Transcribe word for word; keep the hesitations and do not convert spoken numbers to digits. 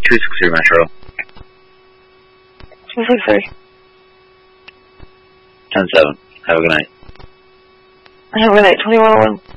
two six three Metro. two six three. ten seven. Have a good night. Have a good night. twenty-one oh one.